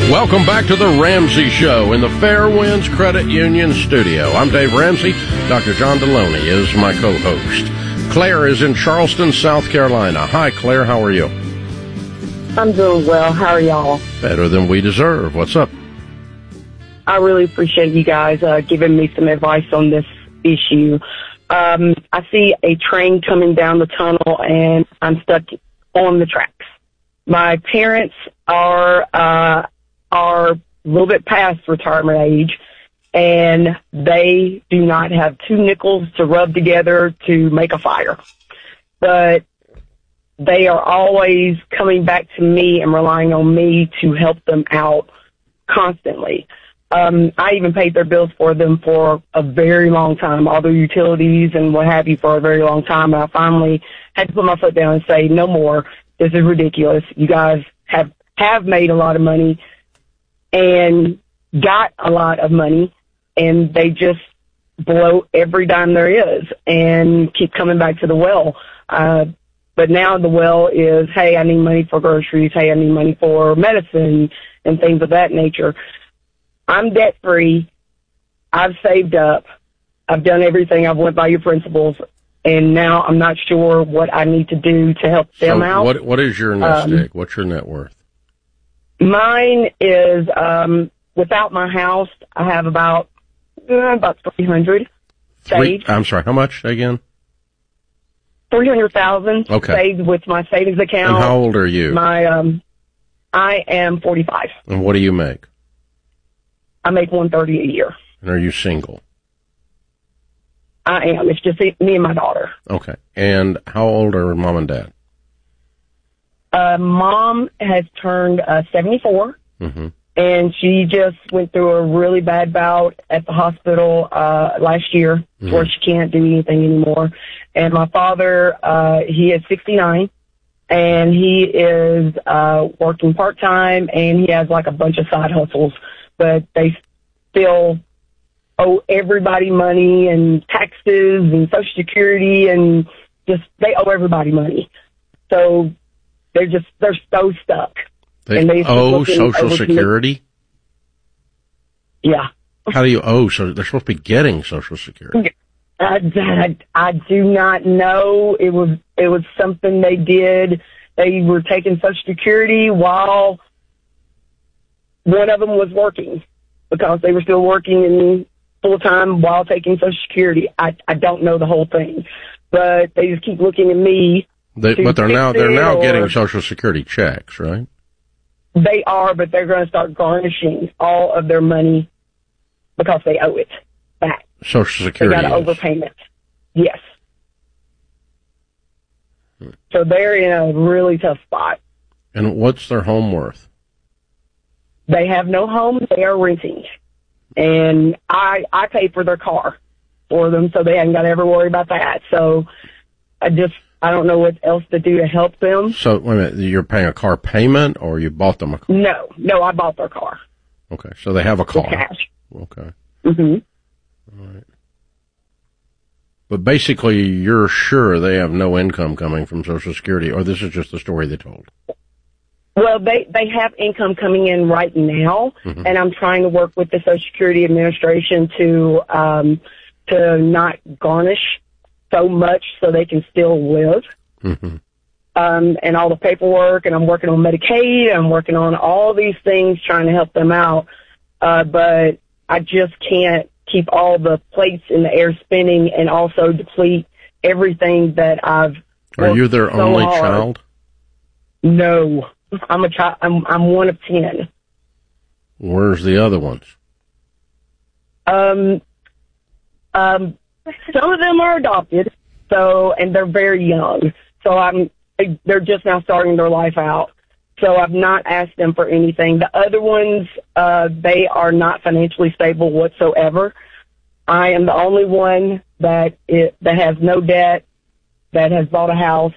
Welcome back to the Ramsey Show in the Fairwinds Credit Union studio. I'm Dave Ramsey. Dr. John Deloney is my co-host. Claire is in Charleston, South Carolina. Hi, Claire. How are you? I'm doing well. How are y'all? Better than we deserve. What's up? I really appreciate you guys giving me some advice on this issue. I see a train coming down the tunnel, and I'm stuck on the tracks. My parents are a little bit past retirement age, and they do not have two nickels to rub together to make a fire. But they are always coming back to me and relying on me to help them out constantly. I even paid their bills for them for a very long time, all their utilities and what have you for a very long time. And I finally had to put my foot down and say, no more. This is ridiculous. You guys have made a lot of money and got a lot of money, and they just blow every dime there is and keep coming back to the well. But now the well is, hey, I need money for groceries. Hey, I need money for medicine and things of that nature. I'm debt-free. I've saved up. I've done everything. I've went by your principles. And now I'm not sure what I need to do to help them out. What is your nest egg? What's your net worth? Mine is, without my house, I have about 300 saved. I'm sorry, how much again? 300,000 saved with my savings account. And how old are you? I am 45. And what do you make? I make $130 a year. And are you single? I am. It's just me and my daughter. Okay. And how old are mom and dad? Mom has turned 74, and she just went through a really bad bout at the hospital last year, where she can't do anything anymore. And my father, he is 69, and he is working part-time, and he has like a bunch of side hustles, but they still owe everybody money and taxes and Social Security, and just they owe everybody money. So they're so stuck. They owe Social Security? Yeah. How do you owe? So they're supposed to be getting Social Security. I do not know. It was something they did. They were taking Social Security while one of them was working, because they were still working in full time while taking Social Security. I don't know the whole thing, but they just keep looking at me. But they're now getting Social Security checks, right? They are, but they're going to start garnishing all of their money because they owe it back. Social Security. They got an overpayment. Yes. So they're in a really tough spot. And what's their home worth? They have no home. They are renting. And I pay for their car for them, so they haven't got to ever worry about that. So I don't know what else to do to help them. So, wait a minute, you're paying a car payment, or you bought them a car? No, I bought their car. Okay, so they have a car. With cash. Okay. Mm-hmm. All right. But basically, you're sure they have no income coming from Social Security, or this is just the story they told? Well, they have income coming in right now, and I'm trying to work with the Social Security Administration to not garnish so much so they can still live. And all the paperwork, and I'm working on Medicaid, I'm working on all these things trying to help them out. But I just can't keep all the plates in the air spinning and also deplete everything that I've Are you their only child? No. I'm a child. I'm one of 10. Where's the other ones? Some of them are adopted, and they're very young. So they're just now starting their life out. So I've not asked them for anything. The other ones, they are not financially stable whatsoever. I am the only one that has no debt, that has bought a house,